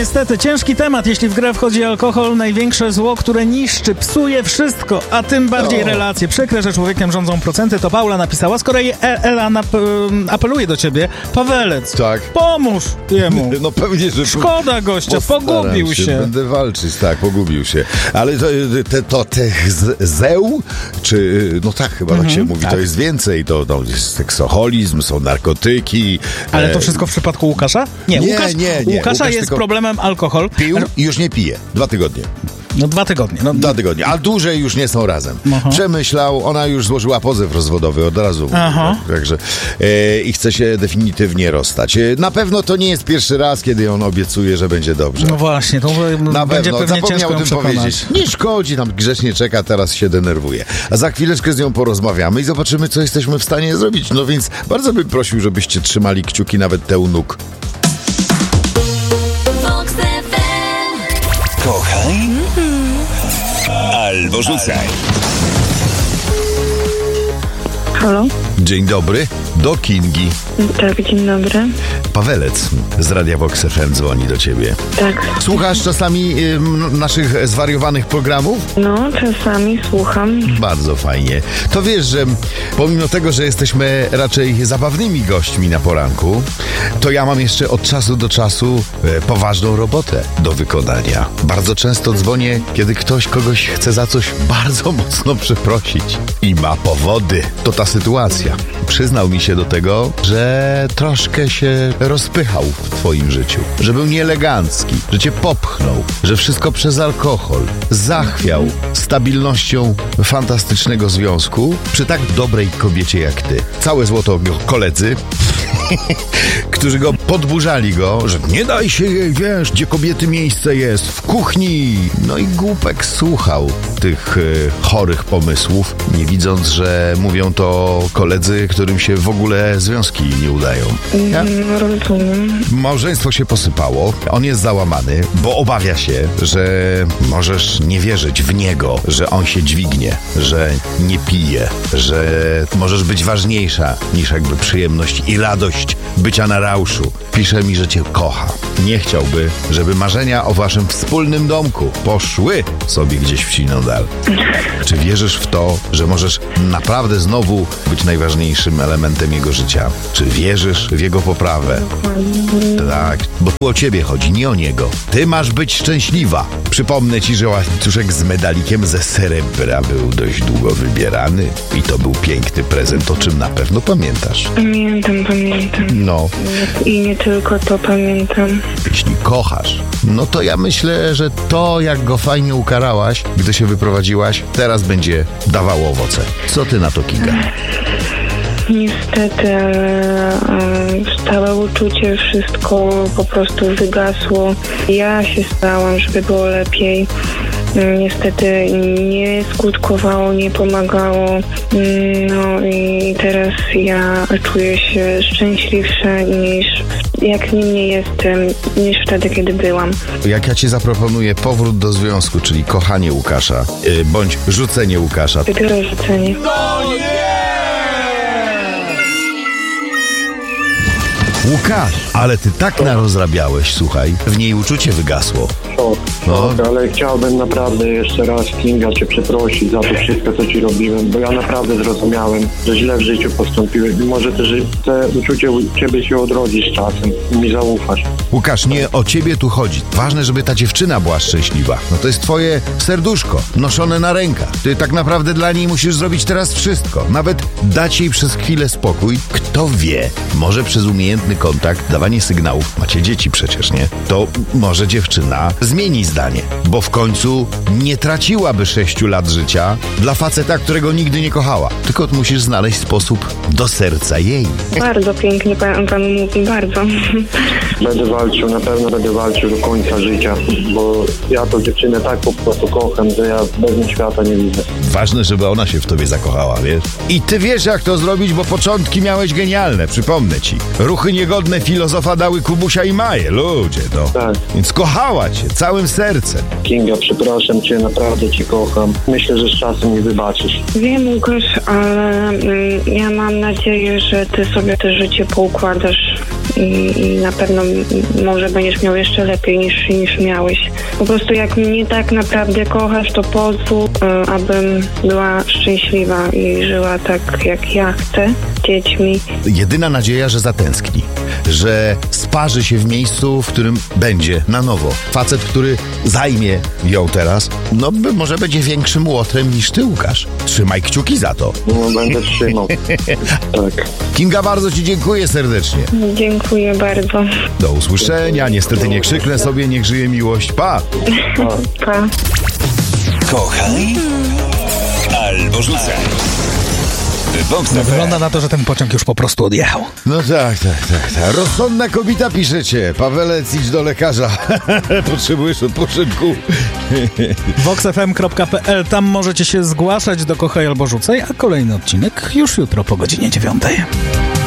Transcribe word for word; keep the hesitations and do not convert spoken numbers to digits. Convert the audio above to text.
niestety, ciężki temat. Jeśli w grę wchodzi alkohol, największe zło, które niszczy, psuje wszystko, a tym bardziej no. relacje. Przykre, że człowiekiem rządzą procenty, to Paula napisała. Z kolei e- Ela nap- apeluje do ciebie. Pawelec, tak. pomóż jemu. No pewnie, że... Szkoda gościa, Postaram pogubił się. się. Będę walczyć, tak, pogubił się. Ale to, te, to tych zeł, czy... No tak, chyba Mhm, tak się mówi, tak. to jest więcej. To, to jest seksoholizm, są narkotyki. Ale to e, wszystko w przypadku Łukasza? Nie, Nie, Łukasz, nie, nie. Łukasza Łukasz jest tylko problemem alkohol. Pił i już nie pije. Dwa tygodnie. No dwa tygodnie. No, Dwa tygodnie. A dłużej już nie są razem. Aha. Przemyślał, ona już złożyła pozew rozwodowy od razu. Aha. Także e, i chce się definitywnie rozstać. E, na pewno to nie jest pierwszy raz, kiedy on obiecuje, że będzie dobrze. no właśnie, to Na będzie pewno, pewnie ciężko zapomniał o ją tym przekonać. powiedzieć. Nie szkodzi, tam grzecznie czeka, teraz się denerwuje. A za chwileczkę z nią porozmawiamy i zobaczymy, co jesteśmy w stanie zrobić. No więc bardzo bym prosił, żebyście trzymali kciuki nawet te u nóg. Kochaj albo rzucaj. Halo? Dzień dobry, do Kingi. Tak, dzień dobry. Pawelec z Radia Vox F M dzwoni do ciebie. Tak. Słuchasz czasami y, naszych zwariowanych programów? No, czasami słucham. Bardzo fajnie. To wiesz, że pomimo tego, że jesteśmy raczej zabawnymi gośćmi na poranku, to ja mam jeszcze od czasu do czasu e, poważną robotę do wykonania. Bardzo często dzwonię, kiedy ktoś kogoś chce za coś bardzo mocno przeprosić i ma powody. To ta sytuacja. Przyznał mi się do tego, że troszkę się rozpychał w twoim życiu, że był nieelegancki, że cię popchnął, że wszystko przez alkohol. Zachwiał stabilnością fantastycznego związku przy tak dobrej kobiecie jak ty. Całe złoto koledzy, którzy go podburzali go, że nie daj się jej, wiesz, gdzie kobiety miejsce jest, w kuchni. No i głupek słuchał tych y, chorych pomysłów, nie widząc, że mówią to koledzy, którym się w ogóle związki nie udają. Ja? Mm, rozumiem. Małżeństwo się posypało, on jest załamany, bo obawia się, że możesz nie wierzyć w niego, że on się dźwignie, że nie pije, że możesz być ważniejsza niż jakby przyjemność i radość bycia na rauszu. Pisze mi, że cię kocha. Nie chciałby, żeby marzenia o waszym wspólnym domku poszły sobie gdzieś w siną dal. Czy wierzysz w to, że możesz naprawdę znowu być najważniejszym elementem jego życia? Czy wierzysz w jego poprawę? Tak, bo tu o ciebie chodzi, nie o niego. Ty masz być szczęśliwa. Przypomnę ci, że łańcuszek z medalikiem ze srebra był dość długo wybierany i to był piękny prezent, o czym na pewno pamiętasz. Pamiętam, pamiętam. No, I nie tylko to pamiętam. jeśli kochasz, no to ja myślę, że to, jak go fajnie ukarałaś, gdy się wyprowadziłaś, teraz będzie dawało owoce. Co ty na to, Kinga? Niestety, ale e, całe uczucie, wszystko po prostu wygasło. Ja się starałam, żeby było lepiej. Niestety nie skutkowało, nie pomagało. No i teraz ja czuję się szczęśliwsza niż jak nim nie jestem, niż wtedy, kiedy byłam. Jak ja ci zaproponuję powrót do związku, czyli kochanie Łukasza, yy, bądź rzucenie Łukasza. Dopiero rzucenie. Łukasz, ale ty tak narozrabiałeś, słuchaj, w niej uczucie wygasło. O, No. tak, ale chciałbym naprawdę jeszcze raz, Kinga, cię przeprosić za to wszystko, co ci robiłem, bo ja naprawdę zrozumiałem, że źle w życiu postąpiłem i może też te uczucie u ciebie się odrodzi z czasem i mi zaufasz. Łukasz, nie o ciebie tu chodzi. Ważne, żeby ta dziewczyna była szczęśliwa. No to jest twoje serduszko, noszone na rękach. Ty tak naprawdę dla niej musisz zrobić teraz wszystko. Nawet dać jej przez chwilę spokój. Kto wie, może przez umiejętny kontakt, dawanie sygnałów, macie dzieci przecież, nie? To może dziewczyna zmieni zdanie, bo w końcu nie traciłaby sześciu lat życia dla faceta, którego nigdy nie kochała. Tylko musisz znaleźć sposób do serca jej. Bardzo pięknie pan, pan mówi, bardzo. Będę walczył, na pewno będę walczył do końca życia, bo ja tą dziewczynę tak po prostu kocham, że ja bez niej świata nie widzę. Ważne, żeby ona się w tobie zakochała, wiesz? I ty wiesz, jak to zrobić, bo początki miałeś genialne, przypomnę ci. Ruchy niegodne filozofa dały Kubusia i Maję, ludzie, no. Tak. Więc kochała cię całym sercem. Kinga, przepraszam cię, naprawdę cię kocham. Myślę, że z czasem mi wybaczysz. Wiem, Łukasz, ale mm, ja mam nadzieję, że ty sobie to życie poukładasz i, i na pewno m- może będziesz miał jeszcze lepiej niż, niż miałeś. Po prostu jak mnie tak naprawdę kochasz, to pozwól, y, abym była szczęśliwa i żyła tak, jak ja chcę, z dziećmi. Jedyna nadzieja, że zatęskni, że sparzy się w miejscu, w którym będzie na nowo. Facet, który zajmie ją teraz, no by może będzie większym łotrem niż ty, Łukasz. Trzymaj kciuki za to. No, będę trzymał. Tak. Kinga, bardzo ci dziękuję serdecznie. Dziękuję bardzo. Do usłyszenia. Niestety nie krzyknę sobie, niech żyje miłość. Pa! Pa. Kochaj albo rzucaj. Vox F M. Wygląda na to, że ten pociąg już po prostu odjechał. No tak, tak, tak, tak. Rozsądna kobieta, piszecie. Pawelec, idź do lekarza. Potrzebujesz odpoczynku. vox f m kropka p l. Tam możecie się zgłaszać do Kochaj albo Rzucaj, a kolejny odcinek już jutro po godzinie dziewiątej.